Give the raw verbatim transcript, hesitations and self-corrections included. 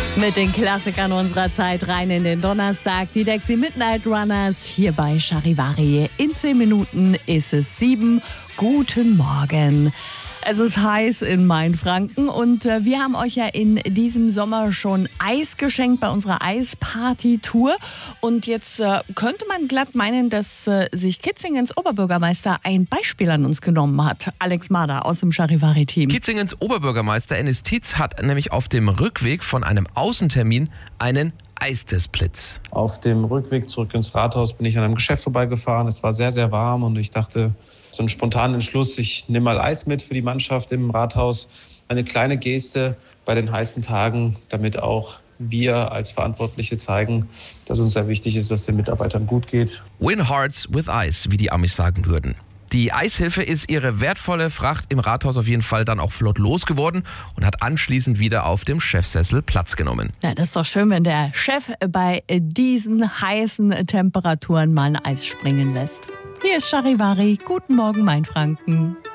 Mit den Klassikern unserer Zeit rein in den Donnerstag. Die Dexy Midnight Runners hier bei Charivari. In zehn Minuten ist es sieben. Guten Morgen. Es ist heiß in Mainfranken und äh, wir haben euch ja in diesem Sommer schon Eis geschenkt bei unserer Eisparty-Tour. Und jetzt äh, könnte man glatt meinen, dass äh, sich Kitzingens Oberbürgermeister ein Beispiel an uns genommen hat. Alex Mader aus dem Charivari-Team. Kitzingens Oberbürgermeister Ennis Tietz hat nämlich auf dem Rückweg von einem Außentermin einen Eisdisplitz. Auf dem Rückweg zurück ins Rathaus bin ich an einem Geschäft vorbeigefahren. Es war sehr, sehr warm und ich dachte, so einen spontanen Entschluss, ich nehme mal Eis mit für die Mannschaft im Rathaus. Eine kleine Geste bei den heißen Tagen, damit auch wir als Verantwortliche zeigen, dass uns sehr wichtig ist, dass den Mitarbeitern gut geht. Win Hearts with Ice, wie die Amis sagen würden. Die Eishilfe ist ihre wertvolle Fracht im Rathaus auf jeden Fall dann auch flott losgeworden und hat anschließend wieder auf dem Chefsessel Platz genommen. Ja, das ist doch schön, wenn der Chef bei diesen heißen Temperaturen mal ein Eis springen lässt. Hier ist Charivari. Guten Morgen, Mainfranken.